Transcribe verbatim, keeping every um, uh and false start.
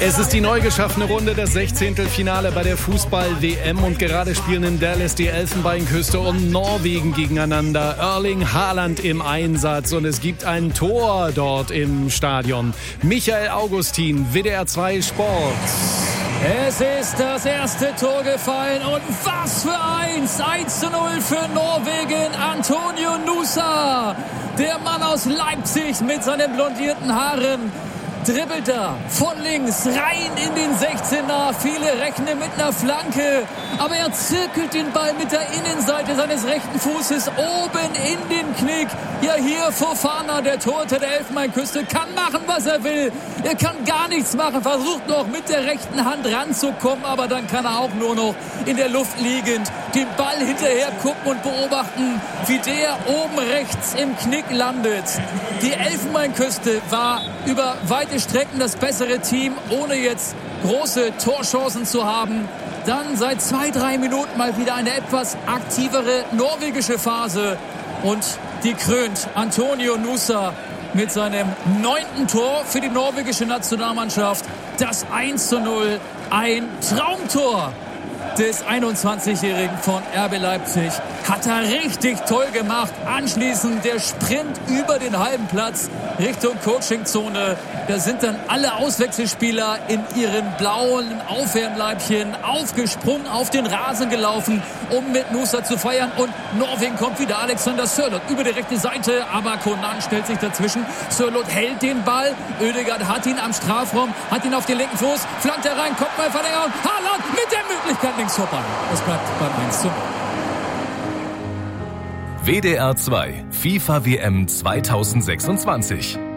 Es ist die neu geschaffene Runde, das Sechzehntelfinale bei der Fußball-W M und gerade spielen in Dallas die Elfenbeinküste und Norwegen gegeneinander. Erling Haaland im Einsatz und es gibt ein Tor dort im Stadion. Michael Augustin, W D R zwei Sport. Es ist das erste Tor gefallen und was für eins! eins zu null für Norwegen, Antonio Nusa. Der Mann aus Leipzig mit seinen blondierten Haaren dribbelt da von links rein in den sechzehner. Viele rechnen mit einer Flanke, aber er zirkelt den Ball mit der Innenseite seines rechten Fußes oben in den Knick. Ja, hier Fofana, der Torhüter der Elfenbeinküste, kann machen, was er will. Er kann gar nichts machen, versucht noch mit der rechten Hand ranzukommen, aber dann kann er auch nur noch in der Luft liegend den Ball hinterher gucken und beobachten, wie der oben rechts im Knick landet. Die Elfenbeinküste war über weite Strecken das bessere Team, ohne jetzt große Torchancen zu haben. Dann seit zwei, drei Minuten mal wieder eine etwas aktivere norwegische Phase. Und die krönt Antonio Nusa mit seinem neunten Tor für die norwegische Nationalmannschaft. Das eins zu null, ein Traumtor des einundzwanzigjährigen von R B Leipzig. Hat er richtig toll gemacht. Anschließend der Sprint über den halben Platz Richtung Coachingzone. Da sind dann alle Auswechselspieler in ihren blauen Aufwärmleibchen aufgesprungen, auf den Rasen gelaufen, um mit Nusa zu feiern. Und Norwegen kommt wieder. Alexander Sørloth über die rechte Seite, aber Conan stellt sich dazwischen. Sørloth hält den Ball. Ødegaard hat ihn am Strafraum, hat ihn auf den linken Fuß, flankt er rein, Kopfballverlängerung. Haaland mit der Möglichkeit links vorbei. Es bleibt beim eins zu null. W D R zwei FIFA W M zweitausendsechsundzwanzig